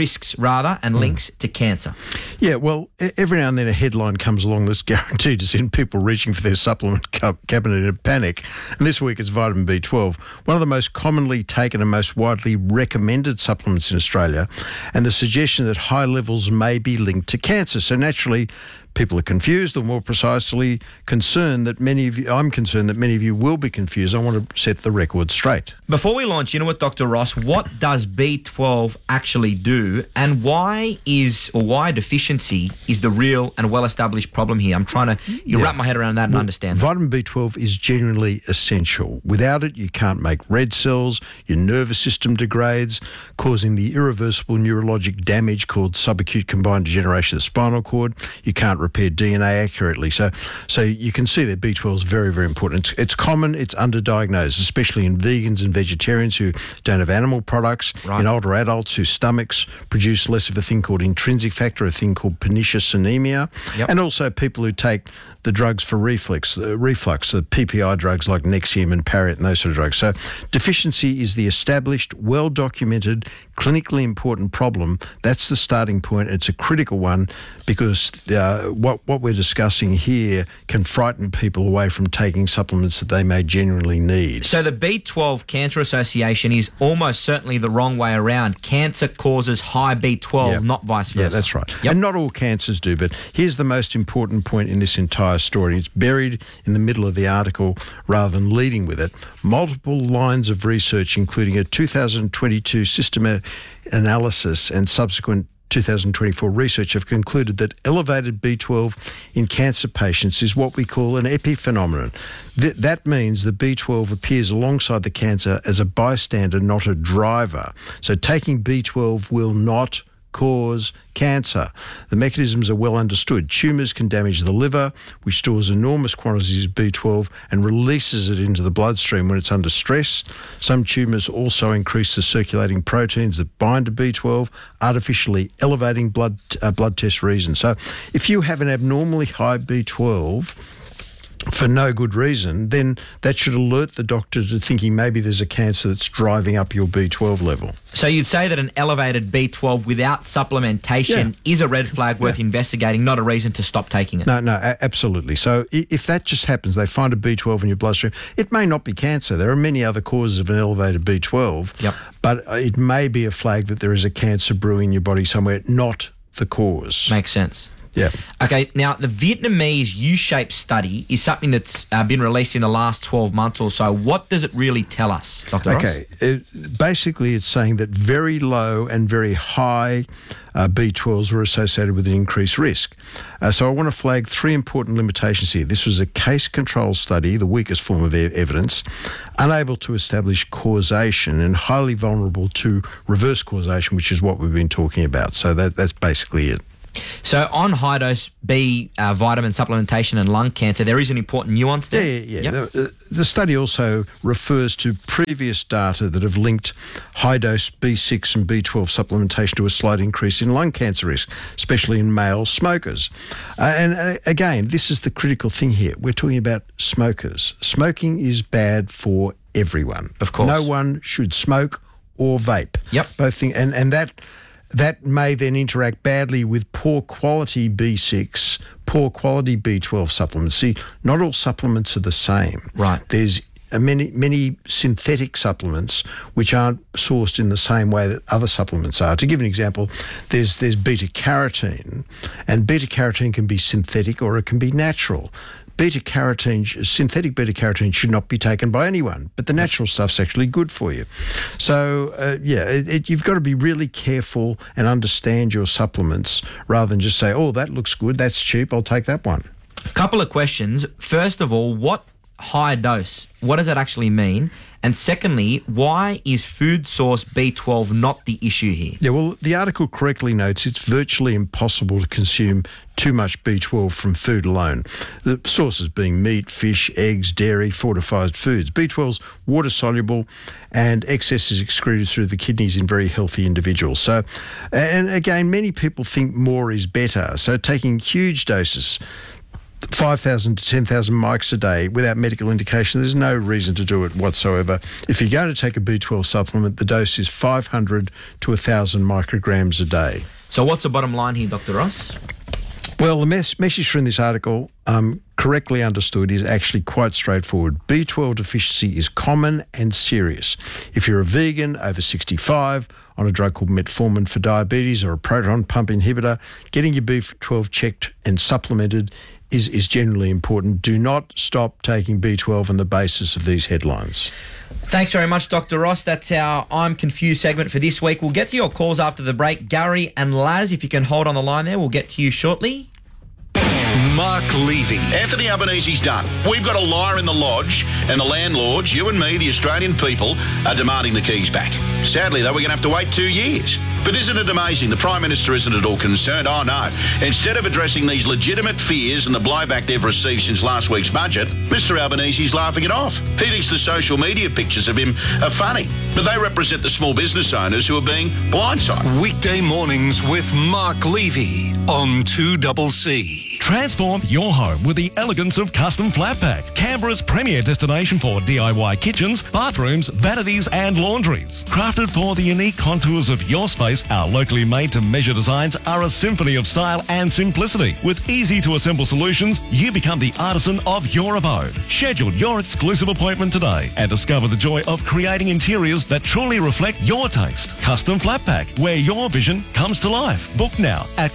and links to cancer. Yeah, well, every now and then a headline comes along that's guaranteed to send people reaching for their supplement cabinet in a panic. And this week it's vitamin B12, one of the most commonly taken and most widely recommended supplements in Australia, and the suggestion that high levels may be linked to cancer. So naturally, people are confused, or more precisely, concerned that many of you, I'm concerned that many of you will be confused. I want to set the record straight. Before we launch into it, Dr. Ross, what does B12 actually do, and why deficiency is the real and well-established problem here? I'm trying to wrap my head around that and understand. Vitamin B12 is genuinely essential. Without it, you can't make red cells, your nervous system degrades, causing the irreversible neurologic damage called subacute combined degeneration of the spinal cord. You can't repair DNA accurately. So you can see that B12 is very, very important. It's common, it's underdiagnosed, especially in vegans and vegetarians who don't have animal products, in older adults whose stomachs produce less of a thing called intrinsic factor, a thing called pernicious anemia, and also people who take the drugs for reflux, the PPI drugs like Nexium and Pariet and those sort of drugs. So deficiency is the established, well-documented, clinically important problem. That's the starting point. It's a critical one because what we're discussing here can frighten people away from taking supplements that they may genuinely need. So the B12 Cancer Association is almost certainly the wrong way around. Cancer causes high B12, not vice versa. Yeah, that's right. And not all cancers do, but here's the most important point in this entire story. It's buried in the middle of the article rather than leading with it. Multiple lines of research, including a 2022 systematic analysis and subsequent 2024 research, have concluded that elevated B12 in cancer patients is what we call an epiphenomenon. That means the B12 appears alongside the cancer as a bystander, not a driver. So taking B12 will not cause cancer. The mechanisms are well understood. Tumours can damage the liver, which stores enormous quantities of B12 and releases it into the bloodstream when it's under stress. Some tumours also increase the circulating proteins that bind to B12, artificially elevating blood test reasons. So if you have an abnormally high B12 for no good reason, then that should alert the doctor to thinking maybe there's a cancer that's driving up your B12 level. So you'd say that an elevated B12 without supplementation is a red flag worth investigating, not a reason to stop taking it? No, absolutely. So if that just happens, they find a B12 in your bloodstream, it may not be cancer. There are many other causes of an elevated B12, but it may be a flag that there is a cancer brewing in your body somewhere, not the cause. Makes sense. Yeah. Okay, now the Vietnamese U-shaped study is something that's been released in the last 12 months or so. What does it really tell us, Dr. Ross? Okay, basically it's saying that very low and very high B12s were associated with an increased risk. So I want to flag three important limitations here. This was a case control study, the weakest form of evidence, unable to establish causation and highly vulnerable to reverse causation, which is what we've been talking about. So that's basically it. So on high-dose B vitamin supplementation and lung cancer, there is an important nuance there? Yeah. The study also refers to previous data that have linked high-dose B6 and B12 supplementation to a slight increase in lung cancer risk, especially in male smokers. And again, this is the critical thing here. We're talking about smokers. Smoking is bad for everyone. Of course. No one should smoke or vape. Yep. Both things, and that may then interact badly with poor quality B6, poor quality B12 supplements. See, not all supplements are the same. Right. There's many synthetic supplements which aren't sourced in the same way that other supplements are. To give an example, there's beta-carotene, and beta-carotene can be synthetic or it can be natural. Synthetic beta-carotene should not be taken by anyone, but the natural stuff's actually good for you. So, you've got to be really careful and understand your supplements rather than just say, oh, that looks good, that's cheap, I'll take that one. A couple of questions. First of all, what high dose, what does that actually mean? And secondly, why is food source B12 not the issue here? Yeah, well, the article correctly notes it's virtually impossible to consume too much B12 from food alone. The sources being meat, fish, eggs, dairy, fortified foods. B12's water-soluble and excess is excreted through the kidneys in very healthy individuals. So, and again, many people think more is better. So taking huge doses, 5,000 to 10,000 mics a day without medical indication, there's no reason to do it whatsoever. If you're going to take a B12 supplement, the dose is 500 to 1,000 micrograms a day. So what's the bottom line here, Dr. Ross? Well, the message from this article, correctly understood, is actually quite straightforward. B12 deficiency is common and serious. If you're a vegan over 65 on a drug called metformin for diabetes or a proton pump inhibitor, getting your B12 checked and supplemented is generally important. Do not stop taking B12 on the basis of these headlines. Thanks very much, Dr. Ross. That's our I'm Confused segment for this week. We'll get to your calls after the break. Gary and Laz, if you can hold on the line there, we'll get to you shortly. Mark Levy. Anthony Albanese's done. We've got a liar in the lodge, and the landlords, you and me, the Australian people, are demanding the keys back. Sadly, though, we're going to have to wait 2 years. But isn't it amazing? The Prime Minister isn't at all concerned. Oh, no. Instead of addressing these legitimate fears and the blowback they've received since last week's budget, Mr Albanese's laughing it off. He thinks the social media pictures of him are funny, but they represent the small business owners who are being blindsided. Weekday mornings with Mark Levy on 2CC. Transform your home with the elegance of Custom Flat Pack, Canberra's premier destination for DIY kitchens, bathrooms, vanities and laundries. Crafted for the unique contours of your space, our locally made-to-measure designs are a symphony of style and simplicity. With easy-to-assemble solutions, you become the artisan of your abode. Schedule your exclusive appointment today and discover the joy of creating interiors that truly reflect your taste. Custom Flat Pack, where your vision comes to life. Book now at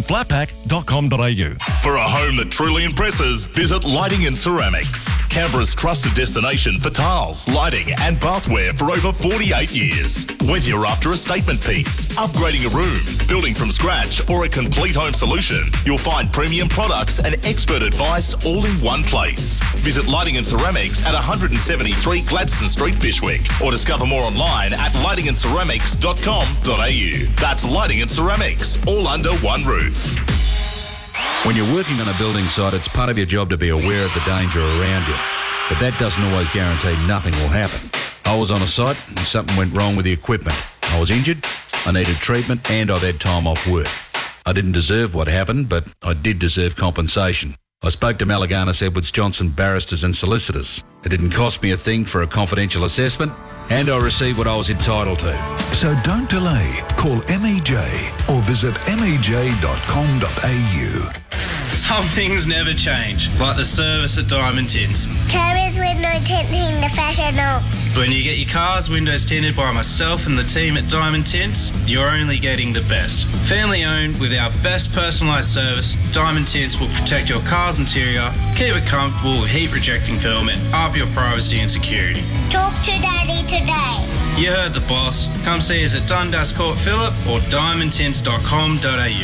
customflatpack.com.au. For a home that truly impresses, visit Lighting and Ceramics, Canberra's trusted destination for tiles, lighting and bathware for over 48 years. Whether you're after a statement piece, upgrading a room, building from scratch, or a complete home solution, you'll find premium products and expert advice all in one place. Visit Lighting and Ceramics at 173 Gladstone Street, Fyshwick, or discover more online at lightingandceramics.com.au. That's Lighting and Ceramics, all under one roof. When you're working on a building site, it's part of your job to be aware of the danger around you. But that doesn't always guarantee nothing will happen. I was on a site and something went wrong with the equipment. I was injured, I needed treatment, and I've had time off work. I didn't deserve what happened, but I did deserve compensation. I spoke to Malaganas Edwards Johnson barristers and solicitors. It didn't cost me a thing for a confidential assessment, and I received what I was entitled to. So don't delay. Call MEJ or visit mej.com.au. Some things never change, like the service at Diamond Tints. Carrier's window tinting professional. When you get your car's windows tinted by myself and the team at Diamond Tints, you're only getting the best. Family owned with our best personalised service, Diamond Tints will protect your car's interior, keep it comfortable with heat rejecting film, and up your privacy and security. Talk to Daddy today. You heard the boss. Come see us at Dundas Court Phillip or diamondtints.com.au.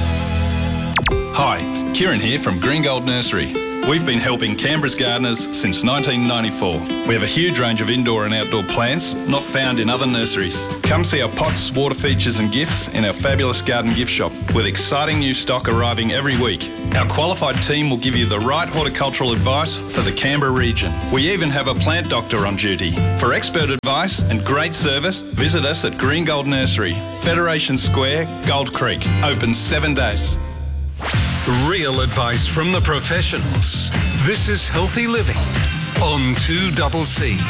Hi, Kieran here from Green Gold Nursery. We've been helping Canberra's gardeners since 1994. We have a huge range of indoor and outdoor plants not found in other nurseries. Come see our pots, water features and gifts in our fabulous garden gift shop with exciting new stock arriving every week. Our qualified team will give you the right horticultural advice for the Canberra region. We even have a plant doctor on duty. For expert advice and great service, visit us at Green Gold Nursery, Federation Square, Gold Creek. Open 7 days. Real advice from the professionals. This is Healthy Living on 2CC.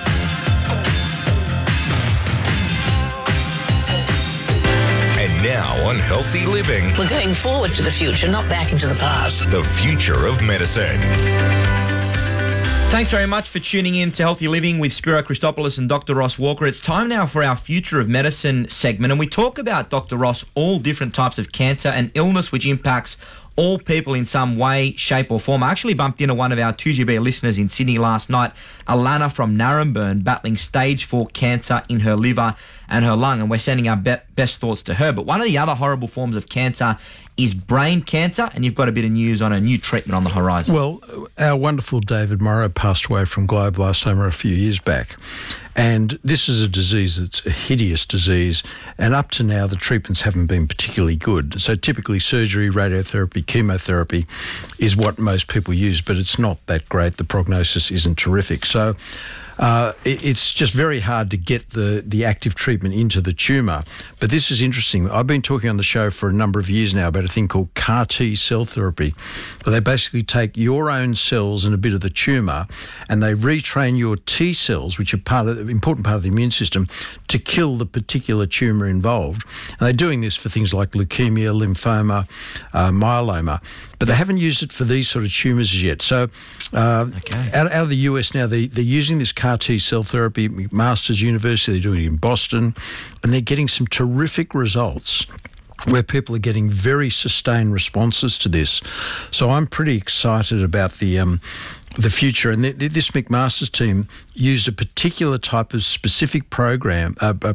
And now on Healthy Living. We're going forward to the future, not back into the past. The future of medicine. Thanks very much for tuning in to Healthy Living with Spiro Christopoulos and Dr. Ross Walker. It's time now for our Future of Medicine segment, and we talk about, Dr. Ross, all different types of cancer and illness which impacts all people in some way, shape or form. I actually bumped into one of our 2GB listeners in Sydney last night, Alana from Naremburn, battling stage 4 cancer in her liver and her lung, and we're sending our best thoughts to her. But one of the other horrible forms of cancer is brain cancer, and you've got a bit of news on a new treatment on the horizon. Well, our wonderful David Morrow passed away from glioblastoma a few years back. And this is a disease that's a hideous disease, and up to now the treatments haven't been particularly good. So typically surgery, radiotherapy, chemotherapy is what most people use, but it's not that great. The prognosis isn't terrific. So it's just very hard to get the active treatment into the tumour. But this is interesting. I've been talking on the show for a number of years now about a thing called CAR T cell therapy, where they basically take your own cells and a bit of the tumour, and they retrain your T cells, which are important part of the immune system, to kill the particular tumour involved. And they're doing this for things like leukemia, lymphoma, myeloma, but they haven't used it for these sort of tumours as yet. So out of the US now, they're using this CAR T cell therapy at McMaster's University. They're doing it in Boston, and they're getting some terrific results where people are getting very sustained responses to this. So I'm pretty excited about the future. And this McMaster's team used a particular type of specific protein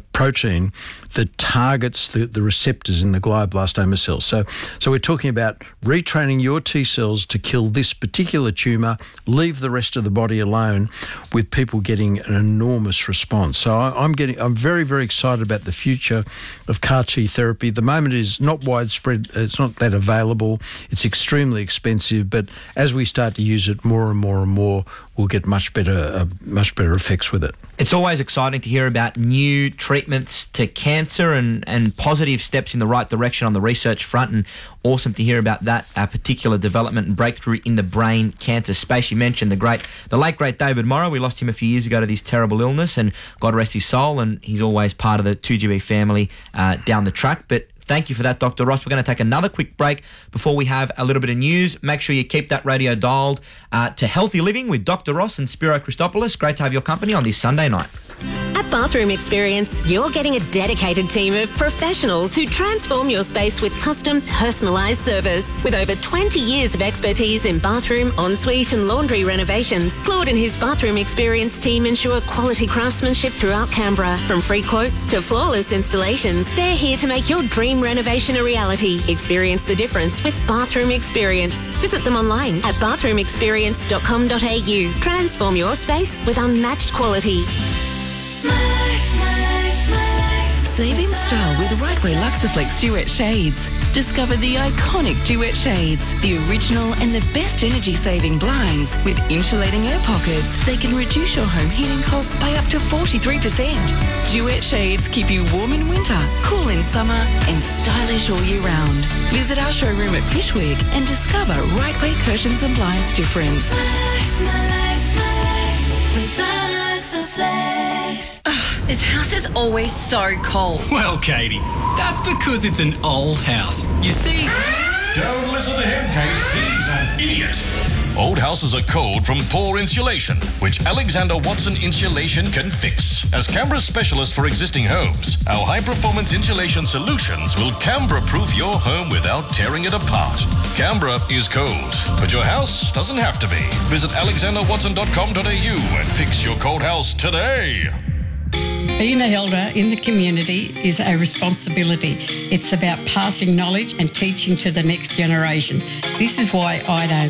that targets the receptors in the glioblastoma cells. So we're talking about retraining your T cells to kill this particular tumour, leave the rest of the body alone, with people getting an enormous response. So I'm very, very excited about the future of CAR T therapy. At the moment, it is not widespread. It's not that available. It's extremely expensive. But as we start to use it more and more, we'll get much better effects with it. It's always exciting to hear about new treatments to cancer and positive steps in the right direction on the research front, and awesome to hear about that particular development and breakthrough in the brain cancer space. You mentioned the late great David Morrow. We lost him a few years ago to this terrible illness, and God rest his soul, and he's always part of the 2GB family down the track. But thank you for that, Dr. Ross. We're going to take another quick break before we have a little bit of news. Make sure you keep that radio dialed to Healthy Living with Dr. Ross and Spiro Christopoulos. Great to have your company on this Sunday night. A Bathroom Experience, you're getting a dedicated team of professionals who transform your space with custom, personalised service. With over 20 years of expertise in bathroom, ensuite and laundry renovations, Claude and his Bathroom Experience team ensure quality craftsmanship throughout Canberra. From free quotes to flawless installations, they're here to make your dream renovation a reality. Experience the difference with Bathroom Experience. Visit them online at bathroomexperience.com.au. Transform your space with unmatched quality. Save in style with Rightway Luxaflex Duet Shades. Discover the iconic Duet Shades, the original and the best energy-saving blinds with insulating air pockets. They can reduce your home heating costs by up to 43%. Duet Shades keep you warm in winter, cool in summer and stylish all year round. Visit our showroom at Fishwick and discover Rightway Curtains and Blinds difference. This house is always so cold. Well, Katie, that's because it's an old house. You see... Don't listen to him, Kate. He's an idiot. Old houses are cold from poor insulation, which Alexander Watson Insulation can fix. As Canberra's specialist for existing homes, our high-performance insulation solutions will Canberra-proof your home without tearing it apart. Canberra is cold, but your house doesn't have to be. Visit alexanderwatson.com.au and fix your cold house today. Being an elder in the community is a responsibility. It's about passing knowledge and teaching to the next generation. This is why I don't